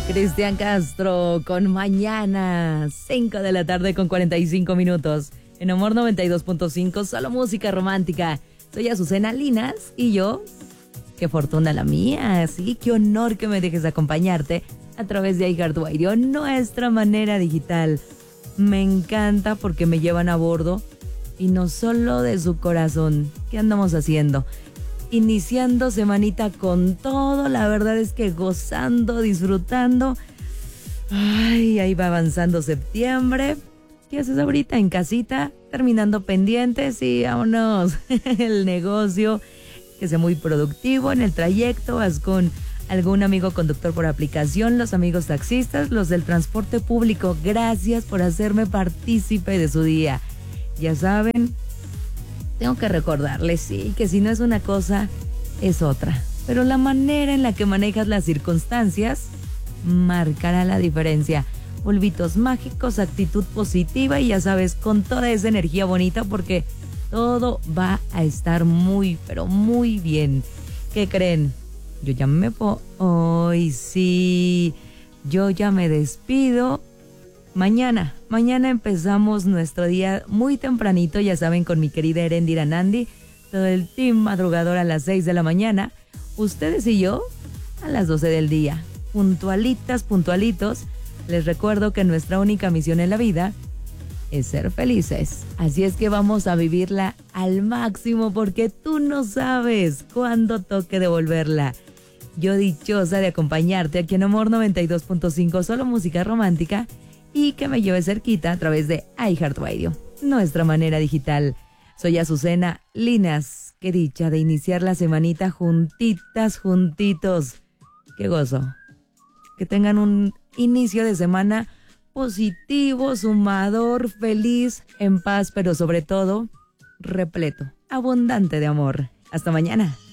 Cristian Castro con Mañana, 5 de la tarde con 45 minutos. En Amor 92.5, solo música romántica. Soy Azucena Linas y yo, qué fortuna la mía, sí, qué honor que me dejes acompañarte a través de iHeartRadio, nuestra manera digital. Me encanta porque me llevan a bordo y no solo de su corazón. ¿Qué andamos haciendo? Iniciando semanita con todo, la verdad es que gozando, disfrutando. Ay, ahí va avanzando septiembre. ¿Qué haces ahorita en casita? Terminando pendientes y vámonos. El negocio, que sea muy productivo en el trayecto. Vas con algún amigo conductor por aplicación, los amigos taxistas, los del transporte público. Gracias por hacerme partícipe de su día. Ya saben, tengo que recordarles, sí, que si no es una cosa, es otra. Pero la manera en la que manejas las circunstancias marcará la diferencia. Polvitos mágicos, actitud positiva y ya sabes, con toda esa energía bonita porque todo va a estar muy, pero muy bien. ¿Qué creen? Yo ya me hoy sí, yo ya me despido. Mañana empezamos nuestro día muy tempranito, ya saben, con mi querida Erendira Nandi, todo el team madrugador a las 6 de la mañana, ustedes y yo a las 12 del día, puntualitos. Les recuerdo que nuestra única misión en la vida es ser felices, así es que vamos a vivirla al máximo porque tú no sabes cuándo toque devolverla. Yo dichosa de acompañarte aquí en Amor 92.5, solo música romántica, y que me lleve cerquita a través de iHeartRadio, nuestra manera digital. Soy Azucena Linas, qué dicha de iniciar la semanita juntitos. Qué gozo. Que tengan un inicio de semana positivo, sumador, feliz, en paz, pero sobre todo repleto, abundante de amor. Hasta mañana.